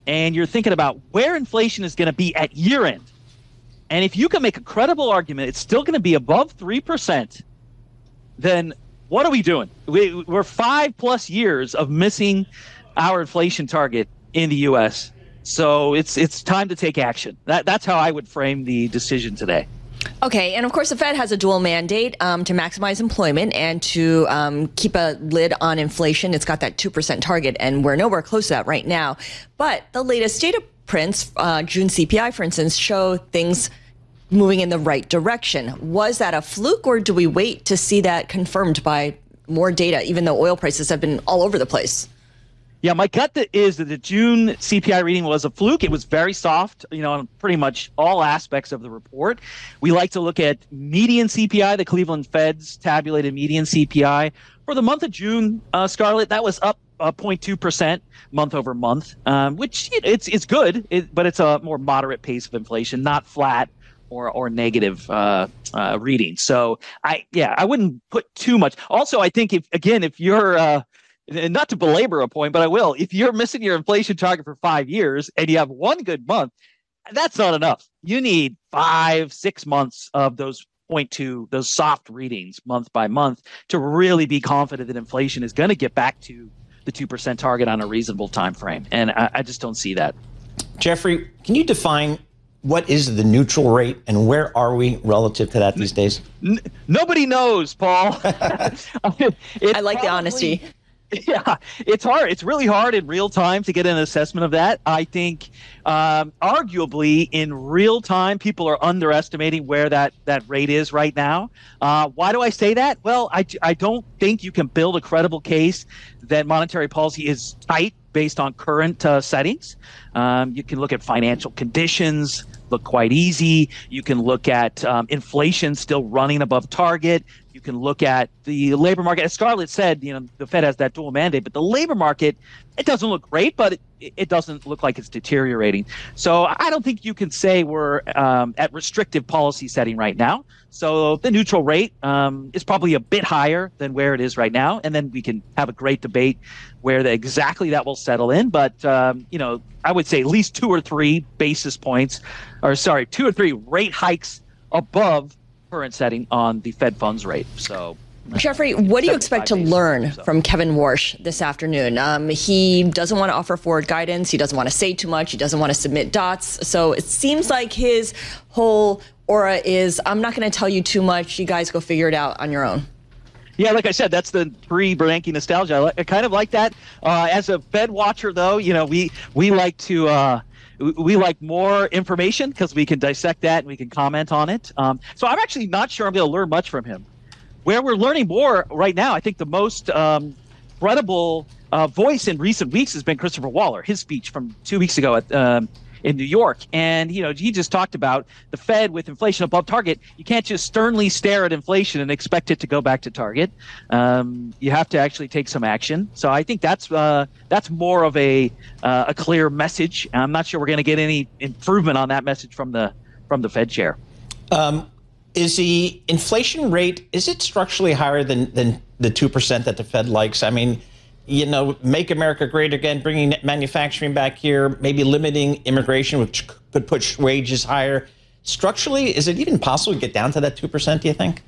and you're thinking about where inflation is going to be at year end, and if you can make a credible argument it's still going to be above 3%, then what are we doing? We're 5+ years of missing our inflation target in the U.S., so it's time to take action. That's how I would frame the decision today. Okay, and of course the Fed has a dual mandate to maximize employment and to keep a lid on inflation. It's got that 2% target, and we're nowhere close to that right now. But the latest data prints, June CPI, for instance, show things moving in the right direction. Was that a fluke, or do we wait to see that confirmed by more data, even though oil prices have been all over the place? Yeah, my gut is that the June CPI reading was a fluke. It was very soft, on pretty much all aspects of the report. We like to look at median CPI, the Cleveland Fed's tabulated median CPI. For the month of June, Scarlett, that was up 0.2% month over month, which it's good, but it's a more moderate pace of inflation, not flat or negative reading. So I wouldn't put too much. Also, I think if you're and not to belabor a point, but I will. If you're missing your inflation target for 5 years and you have one good month, that's not enough. You need 5-6 months of those 0.2, those soft readings month by month to really be confident that inflation is going to get back to the 2% target on a reasonable time frame. And I just don't see that. Jeffrey, can you define what is the neutral rate and where are we relative to that these days? Nobody knows, Paul. I like the honesty. Yeah, it's hard. It's really hard in real time to get an assessment of that. I think arguably in real time, people are underestimating where that rate is right now. Why do I say that? Well, I don't think you can build a credible case that monetary policy is tight based on current settings. You can look at financial conditions, look quite easy. You can look at inflation still running above target. You can look at the labor market. As Scarlett said, the Fed has that dual mandate, but the labor market, it doesn't look great, but it doesn't look like it's deteriorating. So I don't think you can say we're at restrictive policy setting right now. So the neutral rate is probably a bit higher than where it is right now. And then we can have a great debate where exactly that will settle in. But, I would say at least 2 or 3 rate hikes above current setting on the Fed funds rate. So, Jeffrey, what do you expect to learn from Kevin Warsh this afternoon? He doesn't want to offer forward guidance. He doesn't want to say too much. He doesn't want to submit dots. So it seems like his whole aura is, I'm not going to tell you too much. You guys go figure it out on your own. Yeah, like I said, that's the pre-Bernanke nostalgia. I kind of like that. As a Fed watcher, though, we like to we like more information because we can dissect that and we can comment on it. So I'm actually not sure I'm going to learn much from him. Where we're learning more right now, I think the most credible voice in recent weeks has been Christopher Waller, his speech from 2 weeks ago in New York. And, he just talked about the Fed with inflation above target. You can't just sternly stare at inflation and expect it to go back to target. You have to actually take some action. So I think that's more of a clear message. I'm not sure we're going to get any improvement on that message from the Fed chair. Is the inflation rate, is it structurally higher than the 2% that the Fed likes? I mean, make America great again, bringing manufacturing back here, maybe limiting immigration, which could push wages higher. Structurally, is it even possible to get down to that 2%, do you think?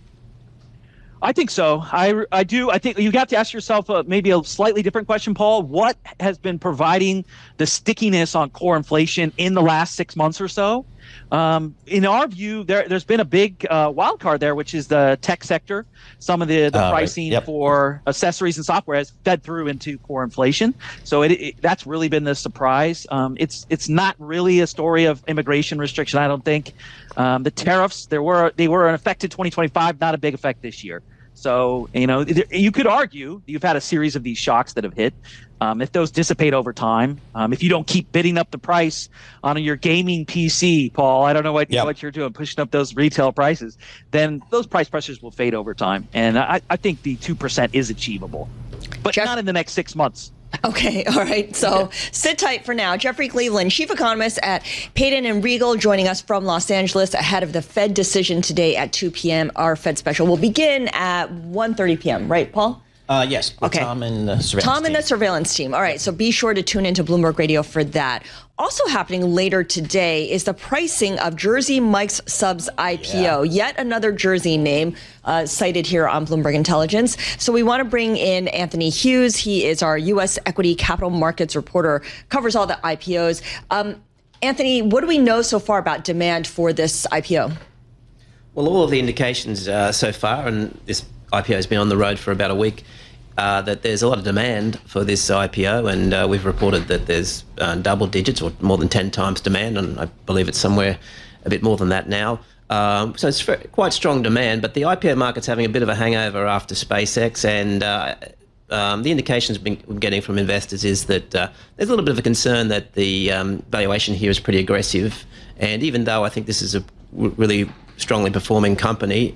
I think so. I do. I think you have to ask yourself maybe a slightly different question, Paul. What has been providing the stickiness on core inflation in the last 6 months or so? In our view, there's been a big wild card there, which is the tech sector. Some of the pricing right. Yep. for accessories and software has fed through into core inflation. So that's really been the surprise. It's not really a story of immigration restriction, I don't think. The tariffs, they were an effect in 2025, not a big effect this year. So, you could argue you've had a series of these shocks that have hit. If those dissipate over time, if you don't keep bidding up the price on your gaming PC, Paul, I don't know what you're doing, pushing up those retail prices, then those price pressures will fade over time. And I think the 2% is achievable, but not in the next 6 months. Okay. All right. So sit tight for now. Jeffrey Cleveland, chief economist at Payden and Regal, joining us from Los Angeles ahead of the Fed decision today at 2 p.m. Our Fed special will begin at 1:30 p.m. Right, Paul? Yes. Okay. Tom and the surveillance Tom and team. the surveillance team. All right. So be sure to tune into Bloomberg Radio for that. Also happening later today is the pricing of Jersey Mike's Subs IPO. Yet another Jersey name cited here on Bloomberg Intelligence. So we want to bring in Anthony Hughes. He is our U.S. equity capital markets reporter, covers all the IPOs. Anthony, what do we know so far about demand for this IPO? Well, all of the indications so far, and this IPO has been on the road for about a week, that there's a lot of demand for this IPO, and we've reported that there's double digits or more than 10 times demand, and I believe it's somewhere a bit more than that now. So it's quite strong demand, but the IPO market's having a bit of a hangover after SpaceX, and the indications we're getting from investors is that there's a little bit of a concern that the valuation here is pretty aggressive, and even though I think this is a really strongly performing company,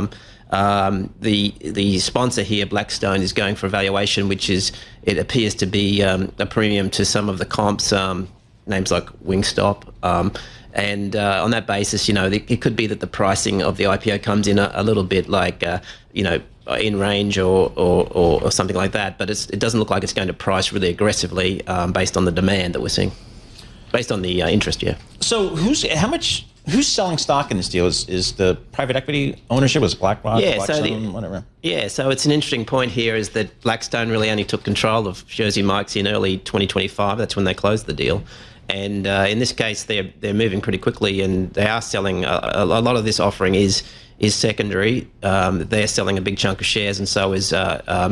the sponsor here, Blackstone, is going for a valuation which is, it appears to be a premium to some of the comps, names like Wingstop. And on that basis, it could be that the pricing of the IPO comes in a little bit like, in range or something like that. But it doesn't look like it's going to price really aggressively based on the demand that we're seeing, based on the interest, yeah. So who's selling stock in this deal? Is the private equity ownership? Was BlackRock, Blackstone, whatever? Yeah, so it's an interesting point here is that Blackstone really only took control of Jersey Mike's in early 2025. That's when they closed the deal. And in this case, they're moving pretty quickly, and they are selling a lot of this offering is secondary. They're selling a big chunk of shares, and so is one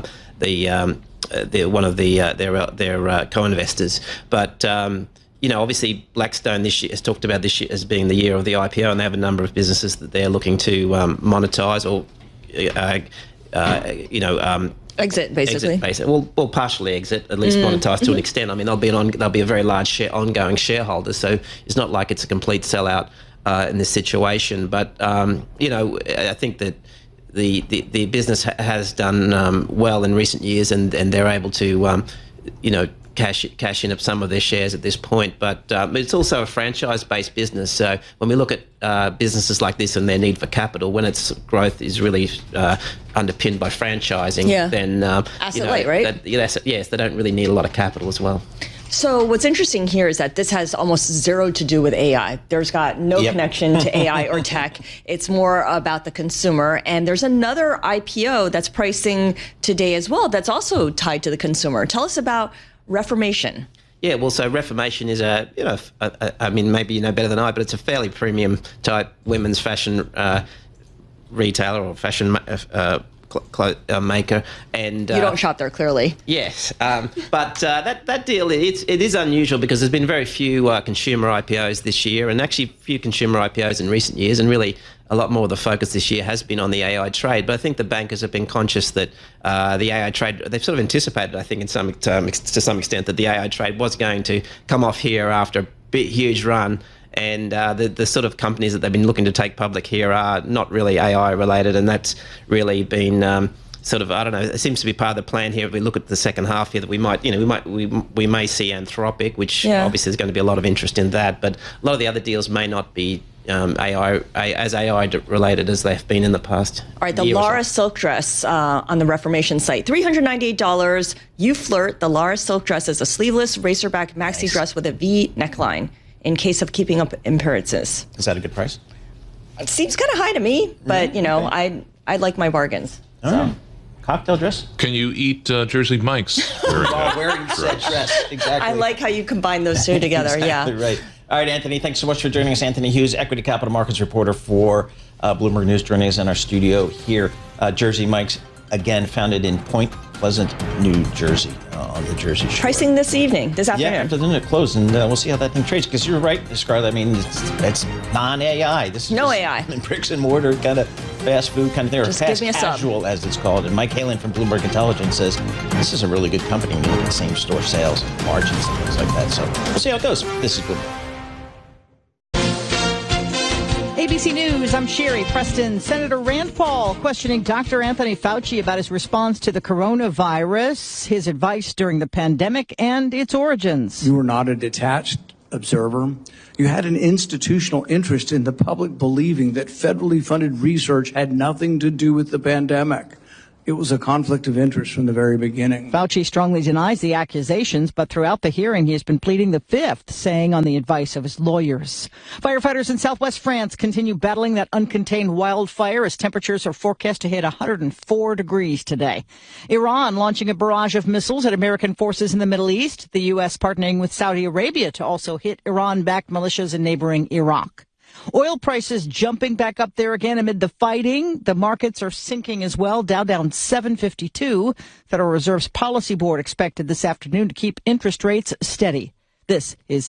of their co-investors. But obviously Blackstone this year has talked about this year as being the year of the IPO, and they have a number of businesses that they're looking to monetize or Exit, basically. Well, partially exit, at least monetize to an extent. I mean, they'll be a very large ongoing shareholder, so it's not like it's a complete sellout in this situation. But I think that the business has done well in recent years, and they're able to cash in of some of their shares at this point. But it's also a franchise-based business. So when we look at businesses like this and their need for capital, when its growth is really underpinned by franchising, then asset light, right? Yes, they don't really need a lot of capital as well. So what's interesting here is that this has almost zero to do with AI. There's got no connection to AI or tech. It's more about the consumer. And there's another IPO that's pricing today as well that's also tied to the consumer. Tell us about Reformation. Yeah, well, so Reformation is I mean, maybe you know better than I, but it's a fairly premium type women's fashion retailer or fashion maker. And you don't shop there, clearly. Yes, but that deal, it is unusual because there's been very few consumer IPOs this year, and actually few consumer IPOs in recent years, and really a lot more of the focus this year has been on the AI trade. But I think the bankers have been conscious that the AI trade, they've sort of anticipated, I think, to some extent, that the AI trade was going to come off here after a huge run. And the sort of companies that they've been looking to take public here are not really AI related, and that's really been sort of, I don't know, it seems to be part of the plan here. If we look at the second half here, that we may see Anthropic, which obviously there's going to be a lot of interest in that, but a lot of the other deals may not be AI related as they've been in the past. All right, the Lara silk dress on the Reformation site, $398. You flirt. The Lara silk dress is a sleeveless racerback maxi dress with a V neckline in case of keeping up appearances. Is that a good price? It seems kind of high to me, but I like my bargains. So. Cocktail dress? Can you eat Jersey Mike's? While wearing said dress, exactly. I like how you combine those two together. Exactly right. All right, Anthony, thanks so much for joining us. Anthony Hughes, equity capital markets reporter for Bloomberg News, joining us in our studio here. Jersey Mike's, again, founded in Point Pleasant, New Jersey, on the Jersey Shore. Pricing this afternoon. Yeah, afternoon it closed, and we'll see how that thing trades. Because you're right, Scarlett. I mean, it's non-AI. This is no AI. Bricks and mortar kind of fast food kind of thing, or Just fast give me a casual, sub. as it's called. And Mike Halen from Bloomberg Intelligence says this is a really good company. We look at same store sales and margins and things like that. So we'll see how it goes. This is Bloomberg. ABC News, I'm Sherry Preston. Senator Rand Paul questioning Dr. Anthony Fauci about his response to the coronavirus, his advice during the pandemic, and its origins. You were not a detached observer. You had an institutional interest in the public believing that federally funded research had nothing to do with the pandemic. It was a conflict of interest from the very beginning. Fauci strongly denies the accusations, but throughout the hearing, he has been pleading the fifth, saying on the advice of his lawyers. Firefighters in southwest France continue battling that uncontained wildfire as temperatures are forecast to hit 104 degrees today. Iran launching a barrage of missiles at American forces in the Middle East. The U.S. partnering with Saudi Arabia to also hit Iran-backed militias in neighboring Iraq. Oil prices jumping back up there again amid the fighting. The markets are sinking as well. Dow down 752. Federal Reserve's Policy Board expected this afternoon to keep interest rates steady. This is